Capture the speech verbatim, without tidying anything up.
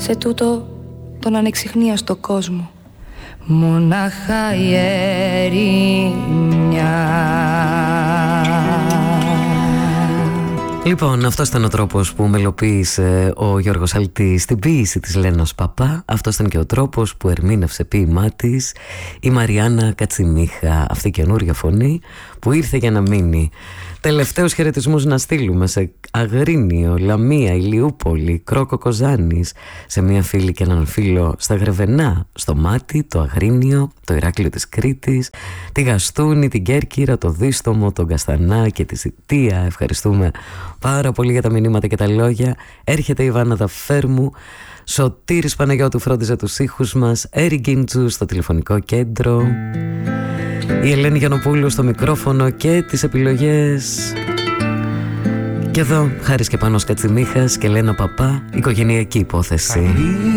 σε τούτο τον ανεξιχνίαστο κόσμο. Μονάχα η ερημιά. Λοιπόν, αυτός ήταν ο τρόπος που μελοποίησε ο Γιώργος Αλτής στην ποίηση της Λένος Παπά. Αυτός ήταν και ο τρόπος που ερμήνευσε ποίημά της η Μαριάννα Κατσιμίχα. Αυτή η καινούρια φωνή που ήρθε για να μείνει. Τελευταίους χαιρετισμούς να στείλουμε σε Αγρίνιο, Λαμία, Ηλιούπολη, Κρόκο Κοζάνης, σε μια φίλη και έναν φίλο στα Γρεβενά, στο Μάτι, το Αγρίνιο, το Ηράκλειο της Κρήτης, τη Γαστούνη, την Κέρκυρα, το Δίστομο, τον Καστανά και τη Σιτία. Ευχαριστούμε πάρα πολύ για τα μηνύματα και τα λόγια. Έρχεται η Βάνα Δαφέρμου. Σωτήρης Παναγιώτου φρόντιζε τους ήχους μας. Έρη Γκίντζου στο τηλεφωνικό κέντρο. Η Ελένη Γιαννοπούλου στο μικρόφωνο και τις επιλογές. Και εδώ Χάρης και Πάνος Κατσιμίχας και Λένα Παπά, οικογενειακή υπόθεση.